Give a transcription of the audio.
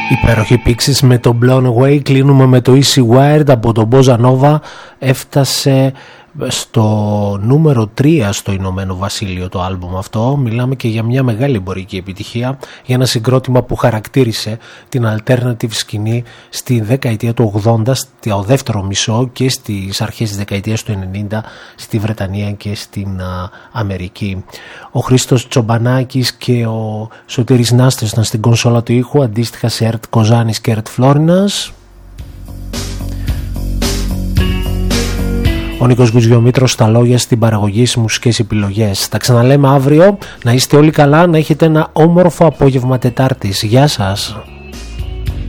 Υπέροχη Pixies με το Blown Away. Κλείνουμε με το Easy Wired από τον Bossa Nova. Έφτασε στο νούμερο 3 στο Ηνωμένο Βασίλειο το άλμπουμ αυτό. Μιλάμε και για μια μεγάλη εμπορική επιτυχία, για ένα συγκρότημα που χαρακτήρισε την alternative σκηνή στη δεκαετία του 80, στο δεύτερο μισό και στις αρχές της δεκαετίας του 90 στη Βρετανία και στην Αμερική. Ο Χρήστος Τσομπανάκης και ο Σωτήρης Νάστρας ήταν στην κονσόλα του ήχου, αντίστοιχα σε Ερτ Κοζάνης και Ερτ Φλόρινας. Ο Νίκος Γκουζιομήτρος στα λόγια, στην παραγωγή, στις μουσικές επιλογές. Τα ξαναλέμε αύριο. Να είστε όλοι καλά, να έχετε ένα όμορφο απόγευμα Τετάρτης. Γεια σας.